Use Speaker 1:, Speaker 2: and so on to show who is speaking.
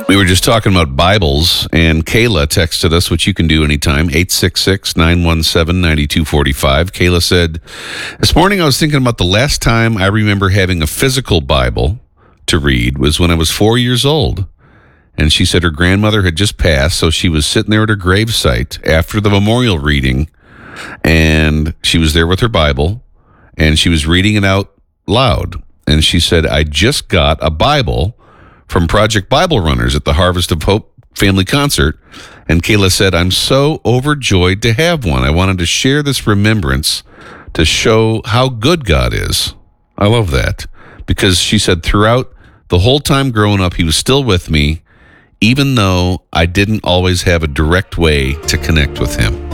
Speaker 1: We were just talking about Bibles, and Kayla texted us, which you can do anytime, 866-917-9245. Kayla said, this morning I was thinking about the last time I remember having a physical Bible to read was when I was 4 years old. And she said her grandmother had just passed, so she was sitting there at her gravesite after the memorial reading, and she was there with her Bible, and she was reading it out loud. And she said, I just got a Bible from Project Bible Runners at the Harvest of Hope family concert. And Kayla said, I'm so overjoyed to have one. I wanted to share this remembrance to show how good God is. I love that. Because she said throughout the whole time growing up, he was still with me, even though I didn't always have a direct way to connect with him.